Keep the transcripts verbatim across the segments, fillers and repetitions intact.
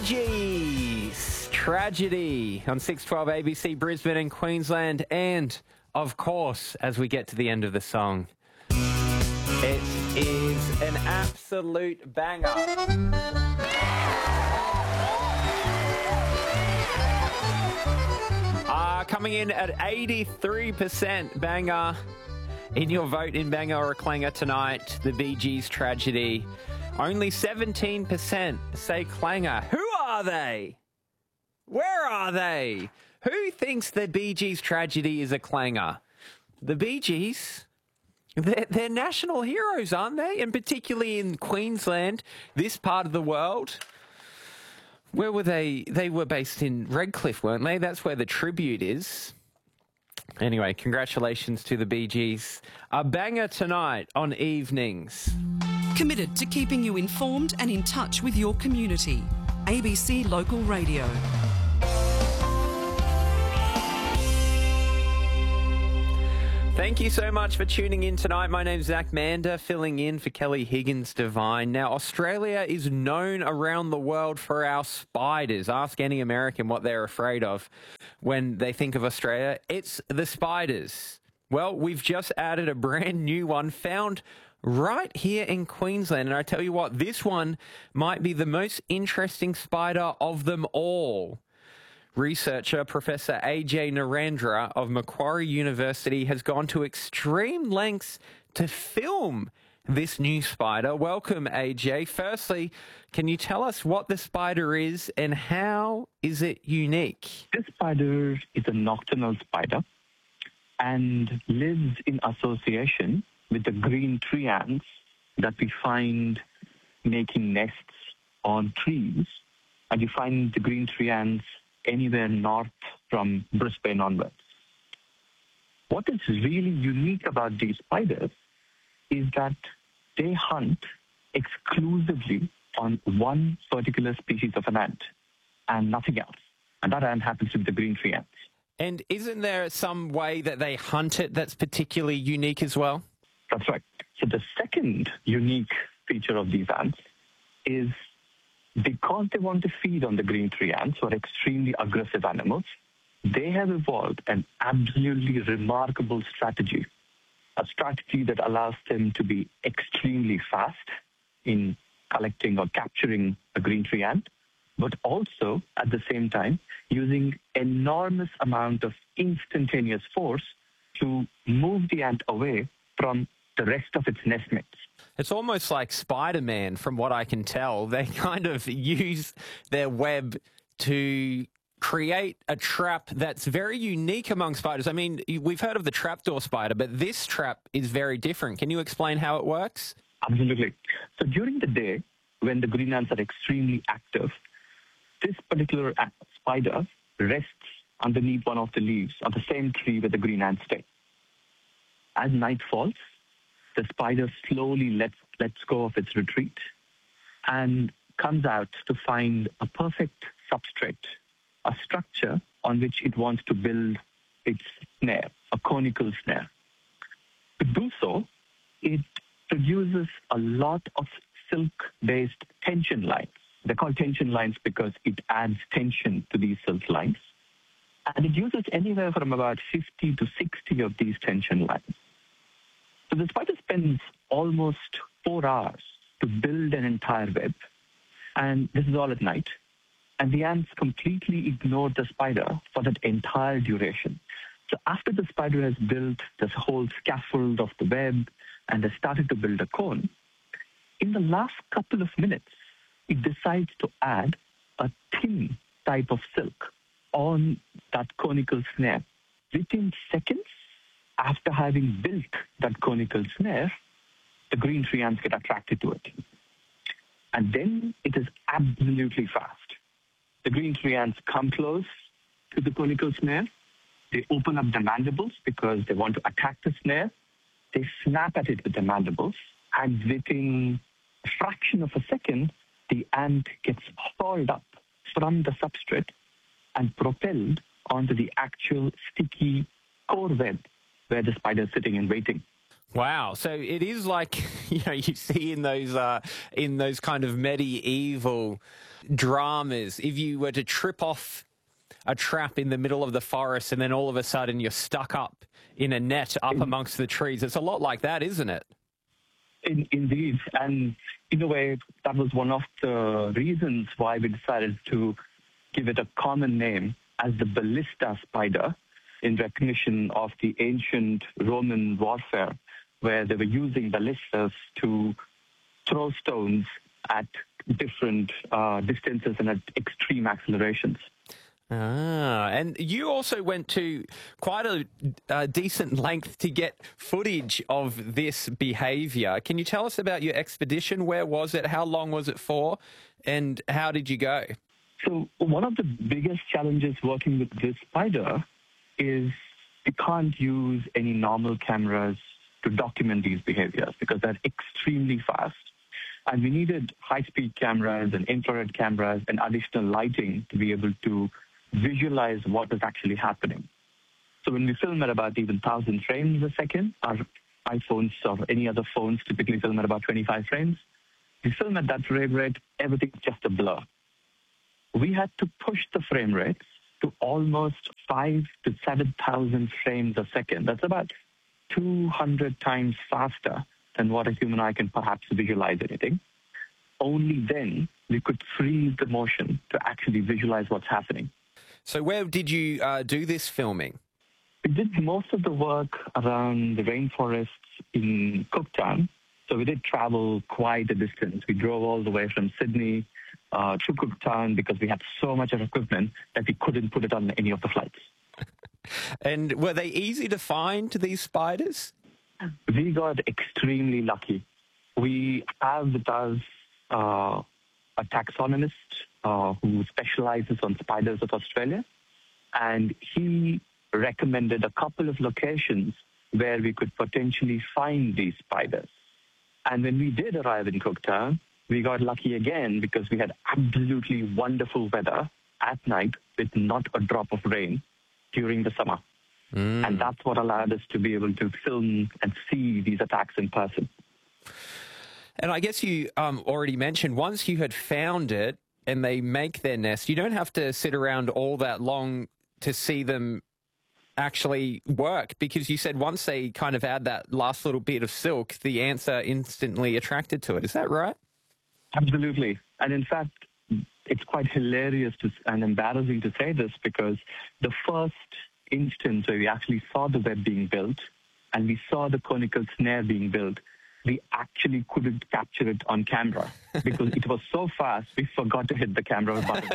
Gees, Tragedy on six twelve A B C Brisbane and Queensland. And, of course, as we get to the end of the song, it is an absolute banger. Uh, coming in at eighty-three percent banger. In your vote in banger or clanger tonight, the Bee Gees Tragedy. Only seventeen percent say clanger. Who are they? Where are they? Who thinks the Bee Gees Tragedy is a clanger? The Bee Gees, they're, they're national heroes, aren't they? And particularly in Queensland, this part of the world. Where were they? They were based in Redcliffe, weren't they? That's where the tribute is. Anyway, congratulations to the Bee Gees. A banger tonight on Evenings. Committed to keeping you informed and in touch with your community. A B C Local Radio. Thank you so much for tuning in tonight. My name's Zach Mander, filling in for Kelly Higgins-Devine. Now, Australia is known around the world for our spiders. Ask any American what they're afraid of when they think of Australia. It's the spiders. Well, we've just added a brand new one found right here in Queensland. And I tell you what, this one might be the most interesting spider of them all. Researcher Professor A J Narendra of Macquarie University has gone to extreme lengths to film this new spider. Welcome, A J. Firstly, can you tell us what the spider is and how is it unique? This spider is a nocturnal spider and lives in association with the green tree ants that we find making nests on trees. And you find the green tree ants anywhere north from Brisbane onwards. What is really unique about these spiders is that they hunt exclusively on one particular species of an ant and nothing else. And that ant happens to be the green tree ants. And isn't there some way that they hunt it that's particularly unique as well? That's right. So the second unique feature of these ants is because they want to feed on the green tree ants, who are extremely aggressive animals, they have evolved an absolutely remarkable strategy, a strategy that allows them to be extremely fast in collecting or capturing a green tree ant, but also at the same time using enormous amount of instantaneous force to move the ant away from the rest of its nestmates. It's almost like Spider-Man, from what I can tell. They kind of use their web to create a trap that's very unique among spiders. I mean, we've heard of the trapdoor spider, but this trap is very different. Can you explain how it works? Absolutely. So during the day, when the green ants are extremely active, this particular spider rests underneath one of the leaves on the same tree where the green ants stay. As night falls, the spider slowly lets, lets go of its retreat and comes out to find a perfect substrate, a structure on which it wants to build its snare, a conical snare. To do so, it produces a lot of silk-based tension lines. They're called tension lines because it adds tension to these silk lines. And it uses anywhere from about fifty to sixty of these tension lines. So the spider spends almost four hours to build an entire web, and this is all at night. And the ants completely ignore the spider for that entire duration. So after the spider has built this whole scaffold of the web and has started to build a cone, in the last couple of minutes, it decides to add a thin type of silk on that conical snare. Within seconds, after having built that conical snare, the green tree ants get attracted to it. And then it is absolutely fast. The green tree ants come close to the conical snare. They open up their mandibles because they want to attack the snare. They snap at it with their mandibles. And within a fraction of a second, the ant gets hauled up from the substrate and propelled onto the actual sticky core web where the spider is sitting and waiting. Wow. So it is like, you know, you see in those uh, in those kind of medieval dramas, if you were to trip off a trap in the middle of the forest and then all of a sudden you're stuck up in a net up amongst the trees. It's a lot like that, isn't it? In, indeed. And in a way, that was one of the reasons why we decided to give it a common name as the ballista spider, in recognition of the ancient Roman warfare, where they were using ballistas to throw stones at different uh, distances and at extreme accelerations. Ah, and you also went to quite a, a decent length to get footage of this behaviour. Can you tell us about your expedition? Where was it? How long was it for? And how did you go? So one of the biggest challenges working with this spider is you can't use any normal cameras to document these behaviors because they're extremely fast. And we needed high-speed cameras and infrared cameras and additional lighting to be able to visualize what is actually happening. So when we film at about even one thousand frames a second, our iPhones or any other phones typically film at about twenty-five frames. We film at that frame rate, everything's just a blur. We had to push the frame rates to almost five to seven thousand frames a second. That's about two hundred times faster than what a human eye can perhaps visualize anything. Only then we could freeze the motion to actually visualize what's happening. So where did you uh, do this filming? We did most of the work around the rainforests in Cooktown. So we did travel quite a distance. We drove all the way from Sydney uh, to Cooktown because we had so much of equipment that we couldn't put it on any of the flights. And were they easy to find, these spiders? We got extremely lucky. We have with us uh, a taxonomist uh, who specializes on spiders of Australia, and he recommended a couple of locations where we could potentially find these spiders. And when we did arrive in Cooktown, we got lucky again because we had absolutely wonderful weather at night with not a drop of rain during the summer. Mm. And that's what allowed us to be able to film and see these attacks in person. And I guess you um, already mentioned, once you had found it and they make their nest, you don't have to sit around all that long to see them actually work, because you said once they kind of add that last little bit of silk, the ants are instantly attracted to it. Is that right? Absolutely. And in fact, it's quite hilarious to, and embarrassing to say this, because the first instance where we actually saw the web being built and we saw the conical snare being built, we actually couldn't capture it on camera because it was so fast we forgot to hit the camera button.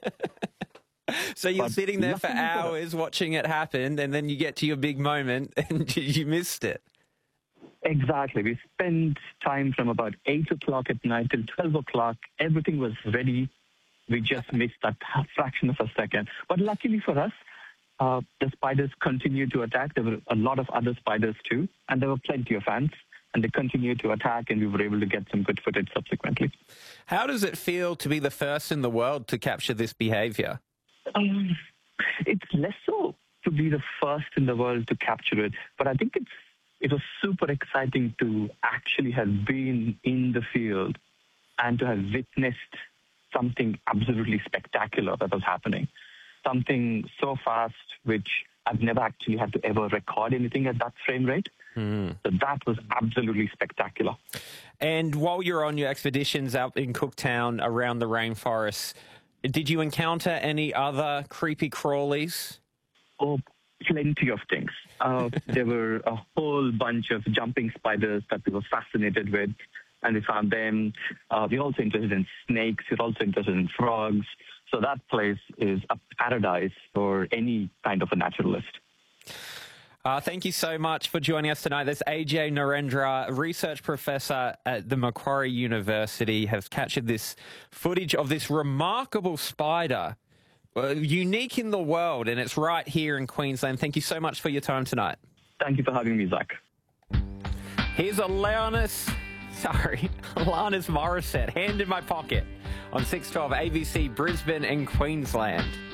So you're but sitting there for hours watching it happen, and then you get to your big moment and you missed it. Exactly. We spent time from about eight o'clock at night till twelve o'clock. Everything was ready. We just missed that fraction of a second. But luckily for us, uh, the spiders continued to attack. There were a lot of other spiders too, and there were plenty of ants. And they continued to attack, and we were able to get some good footage subsequently. How does it feel to be the first in the world to capture this behavior? Um, it's less so to be the first in the world to capture it, but I think it's it was super exciting to actually have been in the field and to have witnessed something absolutely spectacular that was happening. Something so fast, which I've never actually had to ever record anything at that frame rate. Mm. So that was absolutely spectacular. And while you're on your expeditions out in Cooktown around the rainforests, did you encounter any other creepy crawlies? Oh, plenty of things. Uh, there were a whole bunch of jumping spiders that we were fascinated with, and we found them. Uh, we're also interested in snakes. We're also interested in frogs. So that place is a paradise for any kind of a naturalist. Uh, thank you so much for joining us tonight. That's A J Narendra, a research professor at the Macquarie University, has captured this footage of this remarkable spider, uh, unique in the world, and it's right here in Queensland. Thank you so much for your time tonight. Thank you for having me, Zach. Here's Alanis, sorry, Alanis Morissette, hand in my pocket on six twelve A B C Brisbane and Queensland.